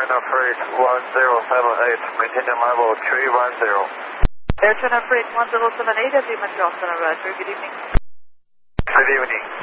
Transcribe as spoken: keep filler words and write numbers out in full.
China Freight one zero seven eight, maintain level three one zero. Air China Freight one zero seven eight at the Montreal Center, Roger. Good evening. Good evening.